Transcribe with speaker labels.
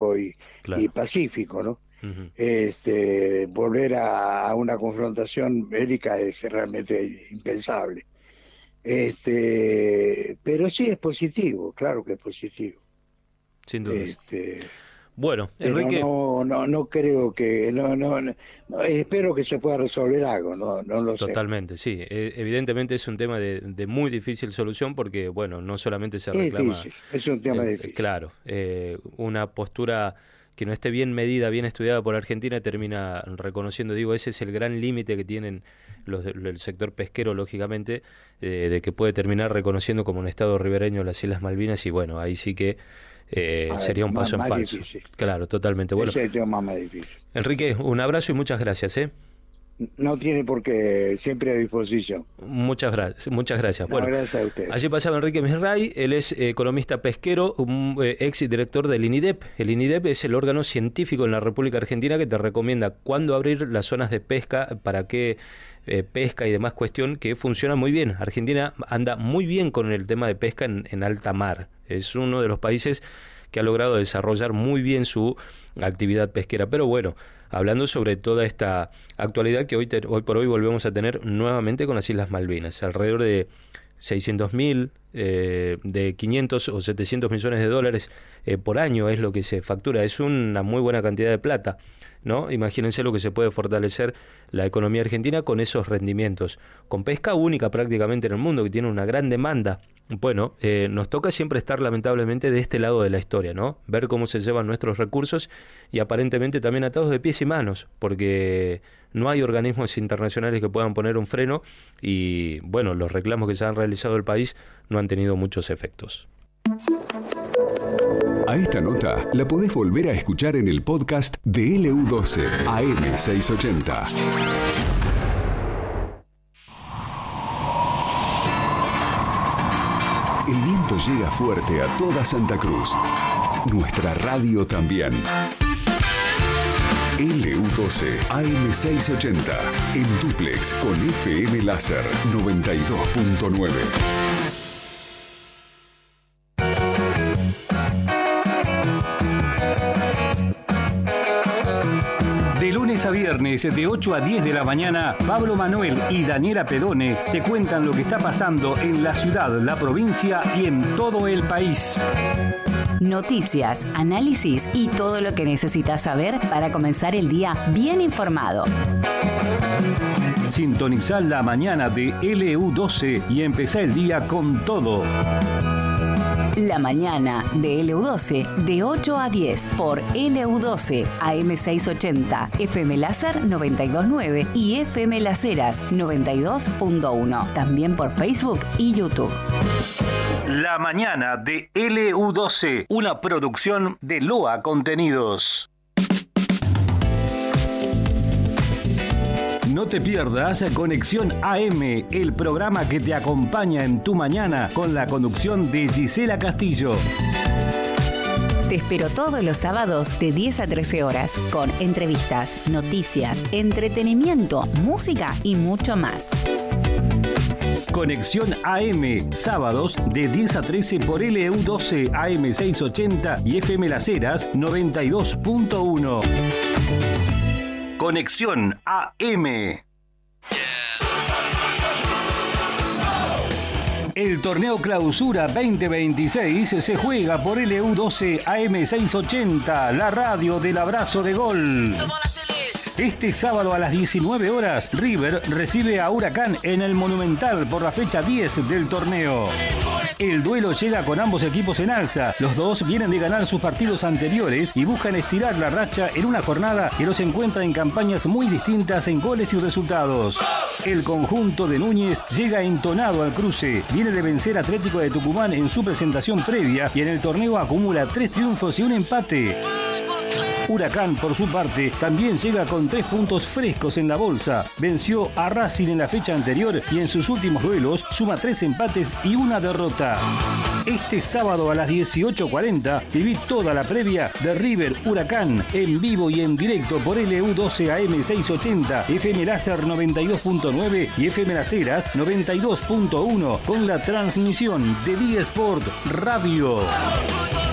Speaker 1: tranquilo y pacífico, ¿no?
Speaker 2: Uh-huh.
Speaker 1: Volver a una confrontación bélica es realmente impensable. Pero sí es positivo, claro que es positivo.
Speaker 2: Sin duda. Bueno, Enrique,
Speaker 1: pero no creo que no, espero que se pueda resolver algo, no lo sé.
Speaker 2: Totalmente, sí. Evidentemente es un tema de muy difícil solución porque, bueno, no solamente se reclama...
Speaker 1: Es un tema difícil.
Speaker 2: Claro, una postura que no esté bien medida, bien estudiada por Argentina, termina reconociendo, digo, ese es el gran límite que tienen el sector pesquero, lógicamente, de que puede terminar reconociendo como un estado ribereño las Islas Malvinas, y bueno, ahí sí que sería un paso en falso.
Speaker 1: Difícil.
Speaker 2: Claro, totalmente. Bueno,
Speaker 1: ese es el tema más difícil.
Speaker 2: Enrique, un abrazo y muchas gracias,
Speaker 1: No tiene por qué, siempre a disposición.
Speaker 2: Muchas gracias.
Speaker 1: Bueno, gracias a ustedes.
Speaker 2: Allí pasaba Enrique Misray, él es economista pesquero, ex director del INIDEP. El INIDEP es el órgano científico en la República Argentina que te recomienda cuándo abrir las zonas de pesca, para qué pesca y demás cuestión, que funciona muy bien. Argentina anda muy bien con el tema de pesca en alta mar. Es uno de los países que ha logrado desarrollar muy bien su actividad pesquera. Pero bueno, hablando sobre toda esta actualidad que hoy por hoy volvemos a tener nuevamente con las Islas Malvinas, alrededor de 600.000, de 500 o 700 millones de dólares por año es lo que se factura. Es una muy buena cantidad de plata, ¿no? Imagínense lo que se puede fortalecer la economía argentina con esos rendimientos, con pesca única prácticamente en el mundo, que tiene una gran demanda. Bueno, nos toca siempre estar lamentablemente de este lado de la historia, ¿no? Ver cómo se llevan nuestros recursos y aparentemente también atados de pies y manos, porque no hay organismos internacionales que puedan poner un freno y, bueno, los reclamos que se han realizado el país no han tenido muchos efectos.
Speaker 3: A esta nota la podés volver a escuchar en el podcast de LU12 AM680. El viento llega fuerte a toda Santa Cruz. Nuestra radio también. LU12 AM680 en dúplex con FM Láser 92.9.
Speaker 4: De lunes a viernes, de 8 a 10 de la mañana, Pablo Manuel y Daniela Pedone te cuentan lo que está pasando en la ciudad, la provincia y en todo el país.
Speaker 5: Noticias, análisis y todo lo que necesitas saber para comenzar el día bien informado.
Speaker 4: Sintonizá la mañana de LU12 y empezá el día con todo.
Speaker 5: La mañana de LU12 de 8 a 10 por LU12 AM680, FM Láser 92.9 y FM Las Heras 92.1. También por Facebook y YouTube.
Speaker 4: La mañana de LU12, una producción de Loa Contenidos. No te pierdas Conexión AM, el programa que te acompaña en tu mañana con la conducción de Gisela Castillo.
Speaker 5: Te espero todos los sábados de 10 a 13 horas con entrevistas, noticias, entretenimiento, música y mucho más.
Speaker 4: Conexión AM, sábados de 10 a 13 por LU12 AM680 y FM Las Heras 92.1. Conexión AM. El torneo Clausura 2026 se juega por LU12 AM680, la radio del abrazo de gol. Este sábado a las 19 horas, River recibe a Huracán en el Monumental por la fecha 10 del torneo. El duelo llega con ambos equipos en alza. Los dos vienen de ganar sus partidos anteriores y buscan estirar la racha en una jornada que los encuentra en campañas muy distintas en goles y resultados. El conjunto de Núñez llega entonado al cruce. Viene de vencer a Atlético de Tucumán en su presentación previa y en el torneo acumula 3 triunfos y un empate. Huracán, por su parte, también llega con 3 puntos frescos en la bolsa. Venció a Racing en la fecha anterior y en sus últimos duelos suma 3 empates y una derrota. Este sábado a las 18:40 viví toda la previa de River Huracán en vivo y en directo por LU12 AM680, FM Láser 92.9 y FM Las Heras 92.1 con la transmisión de Vía Sport Radio.